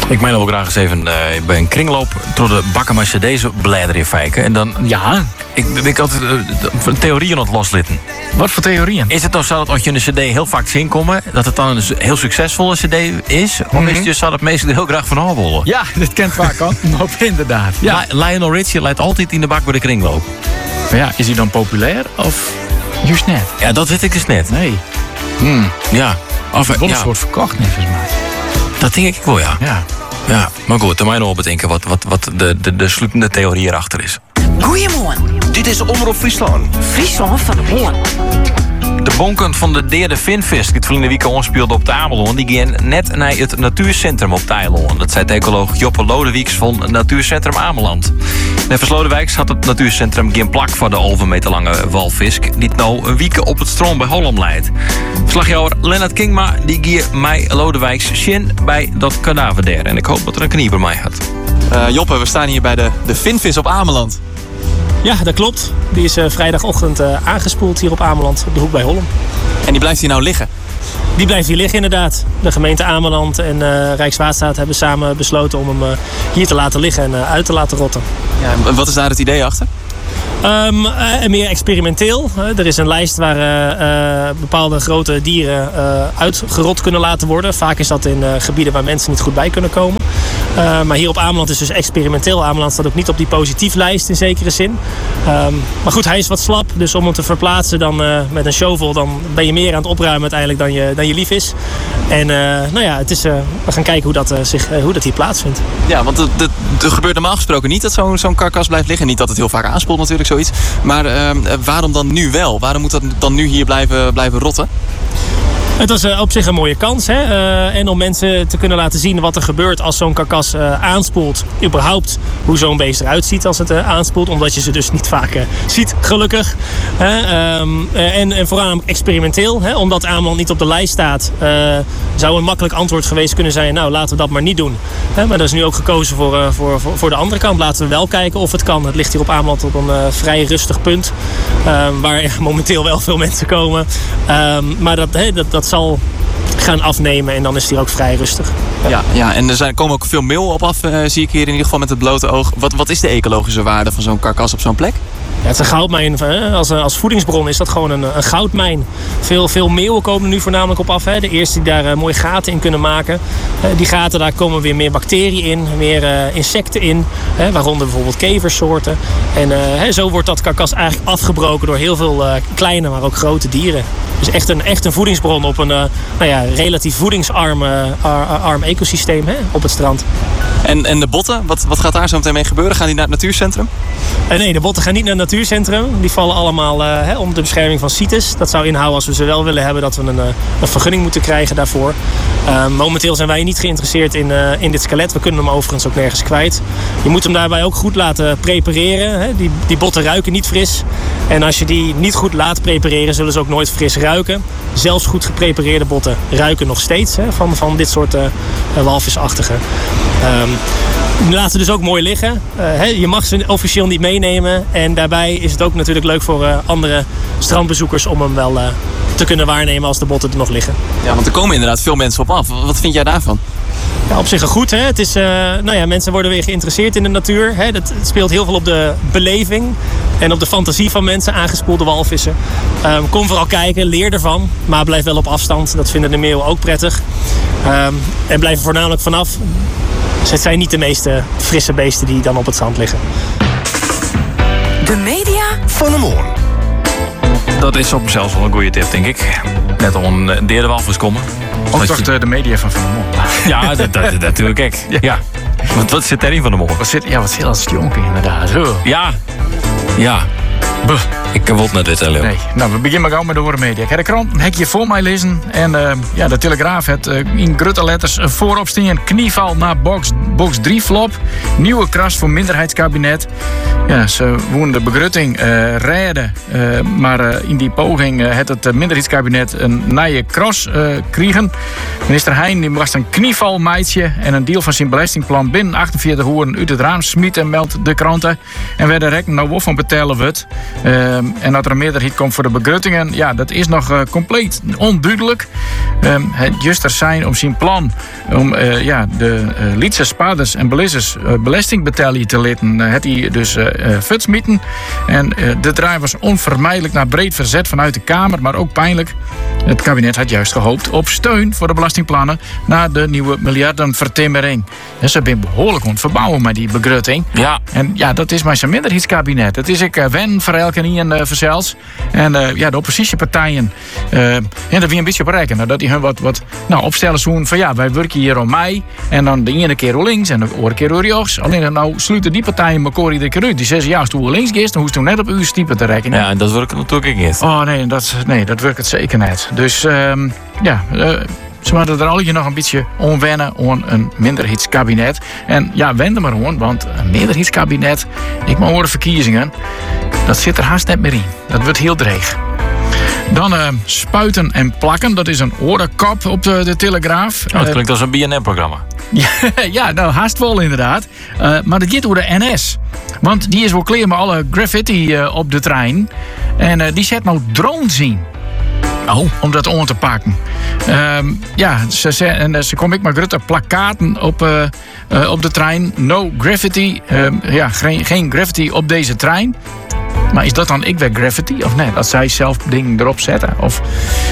Ik meen ook graag eens even bij een kringloop door de bakken met cd's bladeren in fijken. En dan... Ja. Ik altijd theorieën aan het loslitten. Wat voor theorieën? Is het nou zo dat als je een cd heel vaak zien komen, dat het dan een heel succesvolle cd is? Of is het dus zo dat mensen er heel graag van afwollen? Ja, dit kent vaak al. Maar inderdaad. Ja. Lionel Richie leidt altijd in de bak bij de kringloop. Maar ja, is hij dan populair of juist net? Ja, dat weet ik dus net. Nee. Ja. Of wel een soort verkocht, net volgens mij. Dat denk ik wel, ja. Ja, maar goed, terwijl nog op bedenken wat de sluitende theorie erachter is. Goedemorgen. Dit is Omroep Friesland. Friesland van de Hoorn. De bonken van de derde Finfest, die het verleden weekend omspeelde op Tameloon, die gaan net naar het natuurcentrum op Tailoon. Dat zei de ecoloog Joppe Lodewijks van het natuurcentrum Ameland. Net Lodewijks had het natuurcentrum geen plak voor de 11 meter lange walvisk, die het nou een week op het stroom bij Holland leidt. Verslagjouwer Lennart Kingma die gier mij Lodewijks shin bij dat kadaver der. En ik hoop dat er een knie bij mij gaat. Joppe, we staan hier bij de Finvis op Ameland. Ja, dat klopt. Die is vrijdagochtend aangespoeld hier op Ameland, op de hoek bij Holland. En die blijft hier nou liggen? Die blijft hier liggen inderdaad. De gemeente Ameland en Rijkswaterstaat hebben samen besloten om hem hier te laten liggen en uit te laten rotten. Ja, wat is daar het idee achter? Meer experimenteel. Er is een lijst waar bepaalde grote dieren uitgerot kunnen laten worden. Vaak is dat in gebieden waar mensen niet goed bij kunnen komen. Maar hier op Ameland is dus experimenteel. Ameland staat ook niet op die positieflijst in zekere zin. Maar goed, hij is wat slap. Dus om hem te verplaatsen dan, met een shovel, dan ben je meer aan het opruimen uiteindelijk dan je lief is. En het is, we gaan kijken hoe dat hier plaatsvindt. Ja, want er gebeurt normaal gesproken niet dat zo'n karkas blijft liggen. Niet dat het heel vaak aanspoelt natuurlijk, zoiets. Maar waarom dan nu wel? Waarom moet dat dan nu hier blijven rotten? Het was op zich een mooie kans. Hè? En om mensen te kunnen laten zien wat er gebeurt als zo'n karkas aanspoelt. Überhaupt hoe zo'n beest eruit ziet als het aanspoelt. Omdat je ze dus niet vaak ziet, gelukkig. En vooral experimenteel. Hè? Omdat Ameland niet op de lijst staat. Zou een makkelijk antwoord geweest kunnen zijn. Nou, laten we dat maar niet doen. Maar dat is nu ook gekozen voor de andere kant. Laten we wel kijken of het kan. Het ligt hier op Ameland op een vrij rustig punt. Waar momenteel wel veel mensen komen. Maar dat zal gaan afnemen en dan is het hier ook vrij rustig. Ja, en er komen ook veel meel op af, zie ik hier in ieder geval met het blote oog. Wat is de ecologische waarde van zo'n karkas op zo'n plek? Ja, het is een goudmijn. Als voedingsbron is dat gewoon een goudmijn. Veel meeuwen komen er nu voornamelijk op af. Hè. De eerste die daar mooie gaten in kunnen maken. Die gaten, daar komen weer meer bacteriën in, meer insecten in. Waaronder bijvoorbeeld keversoorten. En zo wordt dat karkas eigenlijk afgebroken door heel veel kleine, maar ook grote dieren. Dus echt een voedingsbron op een relatief voedingsarm ecosysteem op het strand. En de botten, wat gaat daar zo meteen mee gebeuren? Gaan die naar het natuurcentrum? Nee, de botten gaan niet naar het natuurcentrum. Die vallen allemaal onder de bescherming van CITES. Dat zou inhouden als we ze wel willen hebben dat we een vergunning moeten krijgen daarvoor. Momenteel zijn wij niet geïnteresseerd in dit skelet. We kunnen hem overigens ook nergens kwijt. Je moet hem daarbij ook goed laten prepareren. Hè. Die botten ruiken niet fris. En als je die niet goed laat prepareren, zullen ze ook nooit fris ruiken. Zelfs goed geprepareerde botten ruiken nog steeds van dit soort walvisachtige. Laten ze dus ook mooi liggen. Je mag ze officieel niet meenemen. En daarbij is het ook natuurlijk leuk voor andere strandbezoekers om hem wel te kunnen waarnemen als de botten er nog liggen. Ja, want er komen inderdaad veel mensen op af. Wat vind jij daarvan? Ja, op zich goed. Hè? Het is, mensen worden weer geïnteresseerd in de natuur. Hè? Het speelt heel veel op de beleving en op de fantasie van mensen, aangespoelde walvissen. Kom vooral kijken, leer ervan, maar blijf wel op afstand. Dat vinden de meeuwen ook prettig. En blijf er voornamelijk vanaf. Het zijn niet de meeste frisse beesten die dan op het strand liggen. De media Van de Moorn. Dat is op zichzelf wel een goede tip, denk ik. Net al een derde walvis komen. Ook toch de media van de Moorn. Ja, dat natuurlijk ik. Ja. Wat zit erin van de Moorn? Wat zit als jonker inderdaad. Ja. Buh. Ik kan wel naar dit helemaal. Nee, nou, we beginnen maar gauw met de Hoorn Media. Ik heb de krant een hekje voor mij lezen. En de Telegraaf heeft in grote letters voorop staan: knieval naar box 3 flop. Nieuwe kras voor minderheidskabinet. Ja, ze wonen de begrutting redden. Maar in die poging had het minderheidskabinet een nieuwe kras kregen. Minister Heijn die was een knievalmeidje en een deel van zijn belastingplan binnen 48 uur uit het raam smieten, meldt de kranten. En werden rekken nou wel van betalen wordt. En dat er een meerderheid komt voor de begrottingen, ja, dat is nog compleet onduidelijk. Het juster zijn om zijn plan om de Lietse spaarders en beleggers belasting betalen te laten, het hij dus futsmieten. En de draai was onvermijdelijk naar breed verzet vanuit de Kamer, maar ook pijnlijk. Het kabinet had juist gehoopt op steun voor de belastingplannen na de nieuwe miljardenvertimmering. En ze zijn behoorlijk aan het verbouwen met die begrutting. Ja. En ja, dat is maar zijn minderheidskabinet. Het is ik wen voor elke niet en verzels. En de oppositiepartijen, dat wie een beetje bereiken. Dat die hun wat opstellen zoen van ja, wij werken hier om mij. En dan de ene keer hoe links en de andere keer hoe rechts. Alleen nou sluiten die partijen elkaar iedere keer uit. Die zeggen ja, als je links gaat, dan hoeft je net op uw stiepen te rekenen. Ja, en dat werkt natuurlijk niet. Oh nee, dat werkt het zeker niet. Dus ze hadden er al hier nog een beetje onwennen aan een minderheidskabinet. En ja, wend maar aan, want een meerderheidskabinet, ik maar horen verkiezingen, dat zit er haast net meer in. Dat wordt heel dreig. Dan spuiten en plakken, dat is een orenkop op de Telegraaf. Oh, dat klinkt als een BNN-programma. Ja, nou haast wel inderdaad. Maar dat gaat door de NS. Want die is wel klaar met alle graffiti op de trein. En die zet nou drones in. Oh, om dat om te pakken. Ze kom ik maar grote plakkaten op de trein. No graffiti. Geen graffiti op deze trein. Maar is dat dan ik weer graffiti? Of nee, dat zij zelf dingen erop zetten? Of,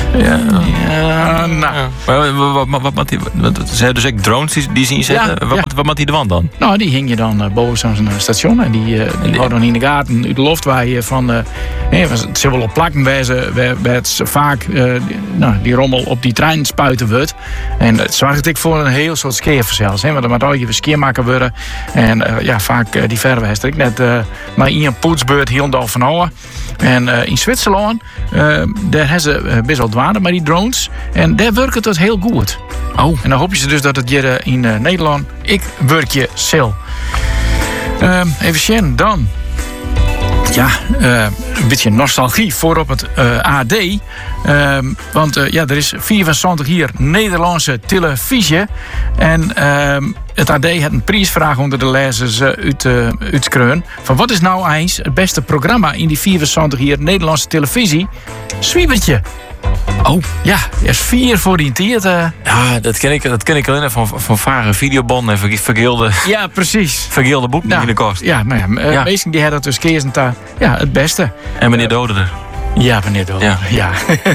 Zijn dus ook drones die zien zetten? Wat moet die de wand dan? Nou, die hing je dan boven zo'n station. En die houden dan in de gaten uit de lucht waar je van... het zit wel op plakken waar het vaak die rommel op die trein spuiten wordt. En het zorgt ik voor een heel soort skeerverzels. Want er moet al je skeer maken worden. En vaak die verwijster ik net maar in een poetsbeurt heel dal van houden. En in Zwitserland, daar hebben ze best wel dwaarde met die drones. En daar werkt het heel goed. Oh. En dan hoop je ze dus dat het hier in Nederland, ik werk je sil. Even zien, dan. Ja, een beetje nostalgie voor op het AD. Want er is 24 hier Nederlandse televisie. En het AD had een prijsvraag onder de lezers uitskreun. Van wat is nou eens het beste programma in die 24 hier Nederlandse televisie? Zwiebertje. Oh, ja, er is 4 voor die tiert. Ja, dat ken ik alleen van vage videobanden en vergeelde... Ja, precies. Vergeelde boeken die in de kost. Ja, maar meestal die hadden dus keer het beste. En meneer Doderer. Ja, meneer Doderer. Ja.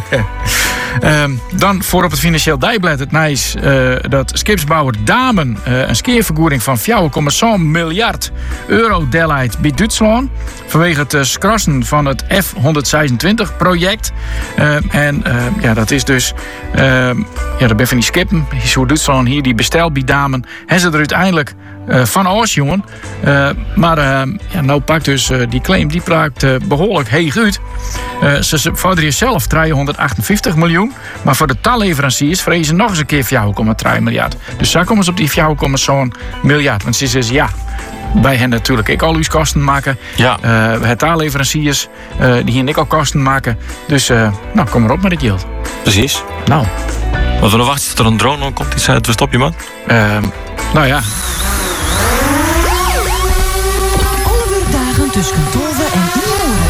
Dan voor op het Financieel Dagblad het nieuws dat skipsbouwer Damen een skeervergoeding van 4,6 miljard euro deelheid bij Duitsland vanwege het schrassen van het F-126 project. Dat is dus dat ben van die skippen zo Duitsland hier die besteld bij Damen hebben ze er uiteindelijk van Oors, jongen. Nou pakt dus die claim die pakt behoorlijk heeg uit. Ze vorderen zelf 358 miljoen. Maar voor de talleveranciers vrezen nog eens een keer 4,3 miljard. Dus daar komen ze op die 4,zo'n miljard. Want ze zeggen ja, wij hebben natuurlijk ik al uw kosten maken. Ja. Het talleveranciers die hier ik al kosten maken. Dus kom maar op met het geld. Precies. Nou. Wat we nog wachten tot er een drone komt die zei, stop je man. Nou ja. Alle werkdagen tussen 12 en 1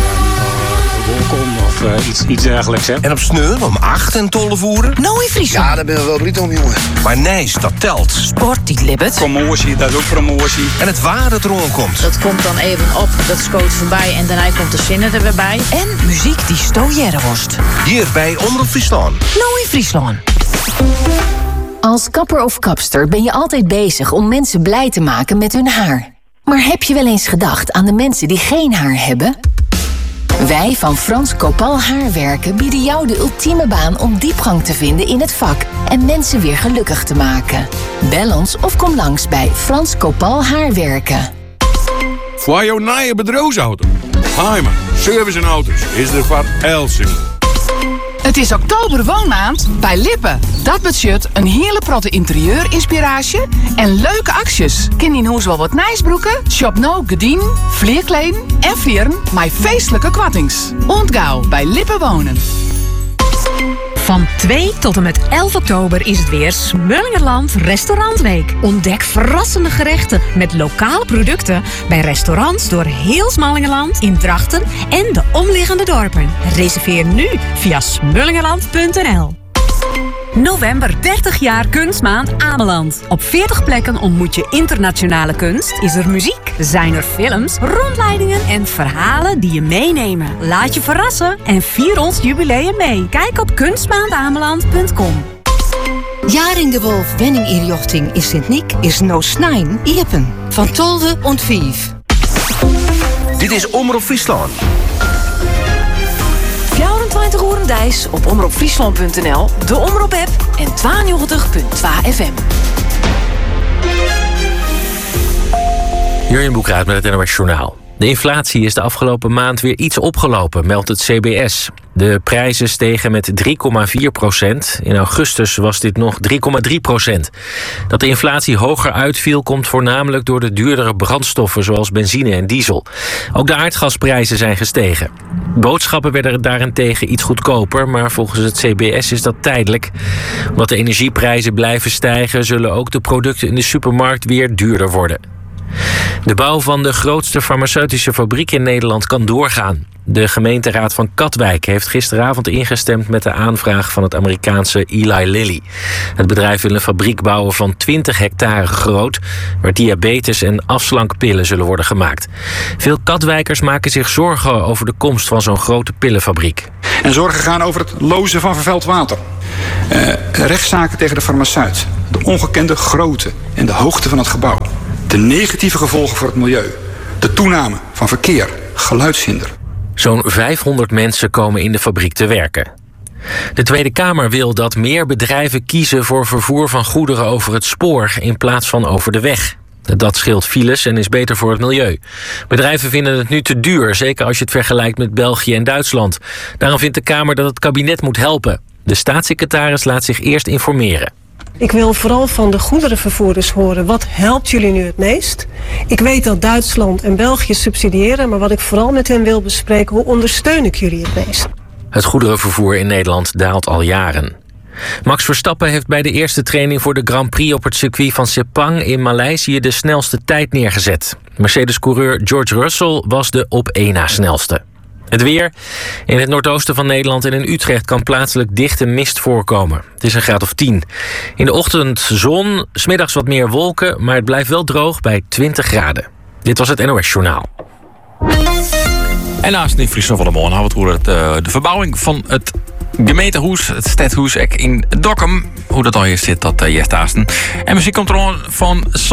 of iets dergelijks. Hè? En op Sneur om 8 en 12 uur. Nou in Friesland. Ja, daar ben we wel bruut om, jongen. Maar Nijs, dat telt. Sport, die libbet. Promotie, dat is ook promotie. En het waar dat er komt. Dat komt dan even op, dat schoot voorbij en daarna komt de zinnen er weer bij. En muziek die stojere worst. Hier bij Omroep Friesland. Nou in Friesland. Als kapper of kapster ben je altijd bezig om mensen blij te maken met hun haar. Maar heb je wel eens gedacht aan de mensen die geen haar hebben? Wij van Frans Copal Haarwerken bieden jou de ultieme baan om diepgang te vinden in het vak en mensen weer gelukkig te maken. Bel ons of kom langs bij Frans Copal Haarwerken. Voor jouw nieuwe bedrijfsauto. Heimer, service en auto's is er voor Elsing. Het is oktober woonmaand bij Lippen. Dat budget een hele protte interieurinspiratie en leuke acties. Ken in huis wel wat nijsbroeken? Shop nou gedien, vleerkleding en vieren met feestelijke kwattings. Ontgauw bij Lippen wonen. Van 2 tot en met 11 oktober is het weer Smullingerland Restaurantweek. Ontdek verrassende gerechten met lokale producten bij restaurants door heel Smallingerland, in Drachten en de omliggende dorpen. Reserveer nu via smullingerland.nl. November 30 jaar Kunstmaand Ameland. Op 40 plekken ontmoet je internationale kunst, is er muziek, zijn er films, rondleidingen en verhalen die je meenemen. Laat je verrassen en vier ons jubileum mee. Kijk op kunstmaandameland.com. Jaring de Wolf Wenning Inrichting in Sint-Niek is no snein iepen. Van 12 und 5. Dit is Omroep Friesland. 24 uur dijs op omroepfriesland.nl, de Omroep-app en 92.2 FM. Jurjen Boekraat met het NOS Journaal. De inflatie is de afgelopen maand weer iets opgelopen, meldt het CBS. De prijzen stegen met 3,4%. In augustus was dit nog 3,3%. Dat de inflatie hoger uitviel komt voornamelijk door de duurdere brandstoffen zoals benzine en diesel. Ook de aardgasprijzen zijn gestegen. Boodschappen werden daarentegen iets goedkoper, maar volgens het CBS is dat tijdelijk. Omdat de energieprijzen blijven stijgen, zullen ook de producten in de supermarkt weer duurder worden. De bouw van de grootste farmaceutische fabriek in Nederland kan doorgaan. De gemeenteraad van Katwijk heeft gisteravond ingestemd met de aanvraag van het Amerikaanse Eli Lilly. Het bedrijf wil een fabriek bouwen van 20 hectare groot, waar diabetes- en afslankpillen zullen worden gemaakt. Veel Katwijkers maken zich zorgen over de komst van zo'n grote pillenfabriek. En zorgen gaan over het lozen van vervuild water. Rechtszaken tegen de farmaceut. De ongekende grootte en de hoogte van het gebouw. De negatieve gevolgen voor het milieu. De toename van verkeer, geluidshinder. Zo'n 500 mensen komen in de fabriek te werken. De Tweede Kamer wil dat meer bedrijven kiezen voor vervoer van goederen over het spoor in plaats van over de weg. Dat scheelt files en is beter voor het milieu. Bedrijven vinden het nu te duur, zeker als je het vergelijkt met België en Duitsland. Daarom vindt de Kamer dat het kabinet moet helpen. De staatssecretaris laat zich eerst informeren. Ik wil vooral van de goederenvervoerders horen, wat helpt jullie nu het meest? Ik weet dat Duitsland en België subsidiëren, maar wat ik vooral met hen wil bespreken, hoe ondersteun ik jullie het meest? Het goederenvervoer in Nederland daalt al jaren. Max Verstappen heeft bij de eerste training voor de Grand Prix op het circuit van Sepang in Maleisië de snelste tijd neergezet. Mercedes-coureur George Russell was de op één na snelste. Het weer. In het noordoosten van Nederland en in Utrecht kan plaatselijk dichte mist voorkomen. Het is een graad of 10. In de ochtend zon, 's middags wat meer wolken, maar het blijft wel droog bij 20 graden. Dit was het NOS Journaal. En naast die Friesland van de Moon houden we het de verbouwing van het gemeentehuis, het stadhuis in Dokkum. Hoe dat al hier zit, dat eerst aasten. En muziek komt er van